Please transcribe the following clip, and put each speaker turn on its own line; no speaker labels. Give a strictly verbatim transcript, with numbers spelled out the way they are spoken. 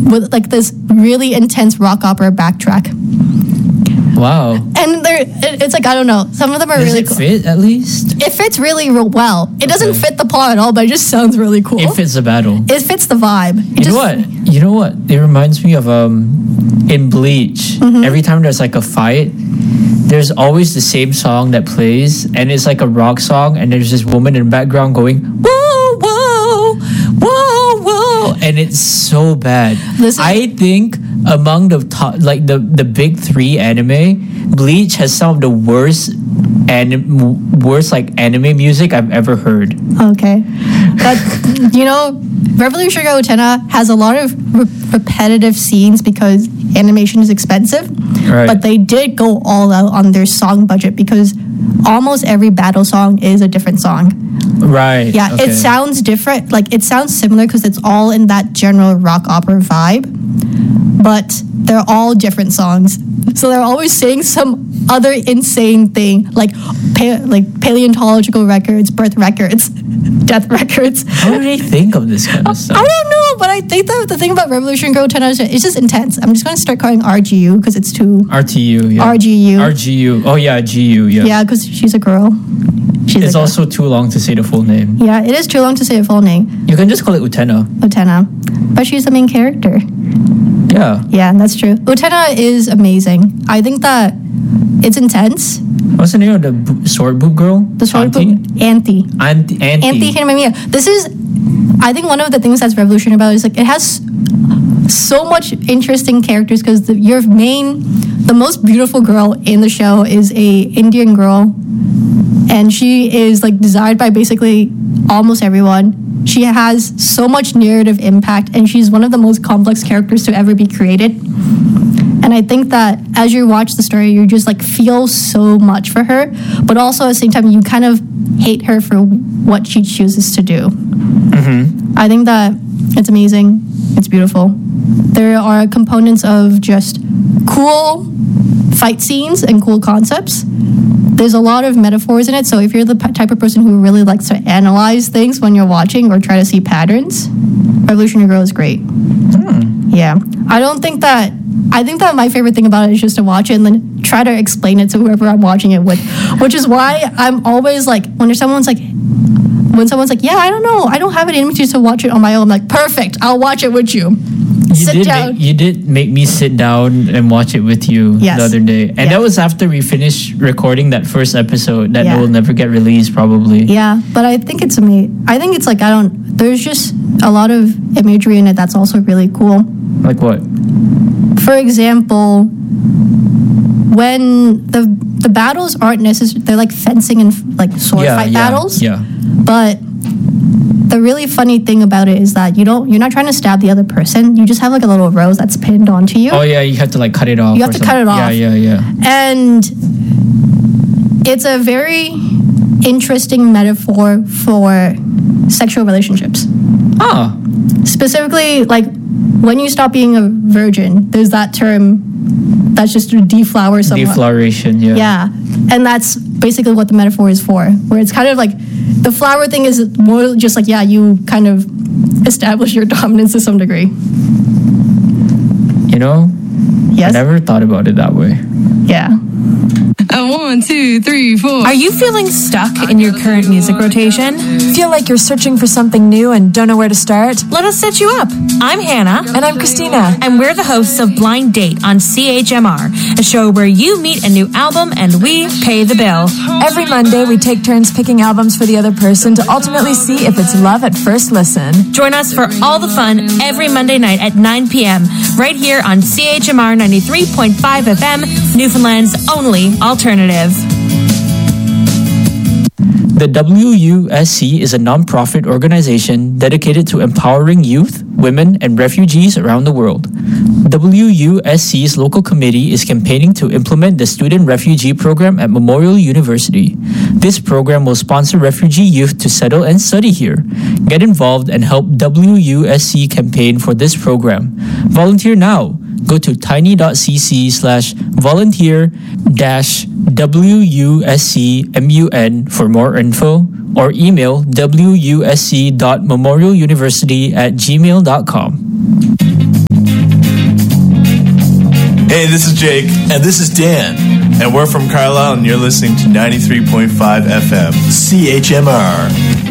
with like this really intense rock opera backtrack.
Wow.
And they're it- it's like I don't know. Some of them are
Does
really
it
cool.
fit at least?
It fits really real well. It doesn't
Okay.
fit the plot at all, but it just sounds really cool.
It fits the battle.
It fits the vibe. It
You
just,
know what? You know what? It reminds me of um in Bleach.
Mm-hmm.
Every time there's like a fight, there's always the same song that plays, and it's like a rock song, and there's this woman in the background going whoa whoa whoa whoa, and it's so bad.
Listen-
I think among the top, like the the big three anime, Bleach has some of the worst and worst like anime music I've ever heard.
Okay. But, you know, Revolution Girl Utena has a lot of re- repetitive scenes because animation is expensive.
Right.
But they did go all out on their song budget because almost every battle song is a different song.
Right.
Yeah,
okay.
it sounds different. Like, it sounds similar because it's all in that general rock opera vibe. But they're all different songs. So they're always saying some other insane thing, like pa- like paleontological records, birth records, death records.
How do they think of this kind of stuff?
I don't know, but I think that the thing about Revolution Girl Ten is it's just intense. I'm just going to start calling R G U because it's too
R T U, yeah.
R G U.
R G U. Oh yeah, G U, yeah.
Yeah, because she's a girl. She's
It's
a girl.
also too long to say the full name.
Yeah, it is too long to say a full name,
You can just call it Utena.
Utena, but she's the main character.
Yeah.
Yeah, that's true. Utena is amazing. I think that it's intense.
What's the name of the bo- sword boob girl?
The sword
Auntie?
book, Anthe.
Auntie. Auntie.
Anthe Hinamiya. This is, I think one of the things that's revolutionary about it is like it has so much interesting characters because your main, the most beautiful girl in the show is a Indian girl, and she is like desired by basically almost everyone. She has so much narrative impact, and she's one of the most complex characters to ever be created. And I think that as you watch the story, you just like feel so much for her, but also at the same time, you kind of hate her for what she chooses to do. I think that it's amazing. It's beautiful. There are components of just cool fight scenes and cool concepts. There's a lot of metaphors in it, so if you're the p- type of person who really likes to analyze things when you're watching or try to see patterns, Revolutionary Girl is great. Yeah. I don't think that, I think that my favorite thing about it is just to watch it and then try to explain it to whoever I'm watching it with, which is why I'm always like, when someone's like, when someone's like, yeah, I don't know, I don't have it in me to watch it on my own, I'm like, perfect, I'll watch it with you.
You
Sit
did,
down.
make, you did make me sit down and watch it with you
Yes.
the other day. And
Yeah.
that was after we finished recording that first episode that
Yeah.
will never get released, probably.
Yeah, but I think it's amazing. I think it's like, I don't, there's just a lot of imagery in it that's also really cool.
Like what?
For example, when the the battles aren't necessary, they're like fencing and like sword
yeah,
fight
yeah,
battles.
Yeah.
But the really funny thing about it is that you don't, you're not trying to stab the other person. You just have like a little rose that's pinned onto you.
Oh yeah, you have to like cut it off.
You have
or
to cut it
something.
off.
Yeah, yeah, yeah.
And it's a very interesting metaphor for sexual relationships.
Ah,
Specifically, like when you stop being a virgin, there's that term that's just to deflower someone.
defloration. Yeah.
Yeah. And that's basically what the metaphor is for, where it's kind of like the flower thing is more just like, yeah, you kind of establish your dominance to some degree.
You know,
Yes.
I never thought about it that way.
Yeah.
A one, two, three, four.
Are you feeling stuck in your current music rotation?
Feel like you're searching for something new and don't know where to start?
Let us set you up. I'm Hannah.
And I'm Christina.
And we're the hosts of Blind Date on C H M R, a show where you meet a new album and we pay the bill.
Every Monday, we take turns picking albums for the other person to ultimately see if it's love at first listen.
Join us for all the fun every Monday night at nine p.m. right here on C H M R ninety-three point five F M, Newfoundland's only alternative.
The W U S C is a non-profit organization dedicated to empowering youth, women, and refugees around the world. W U S C's local committee is campaigning to implement the Student Refugee Program at Memorial University. This program will sponsor refugee youth to settle and study here. Get involved and help W U S C campaign for this program. Volunteer now. Go to tiny.cc slash volunteer dash WUSCMUN for more info or email wusc.memorialuniversity at gmail.com.
Hey, this is Jake.
And this is Dan.
And we're from Carlisle, and you're listening to ninety-three point five F M.
C H M R.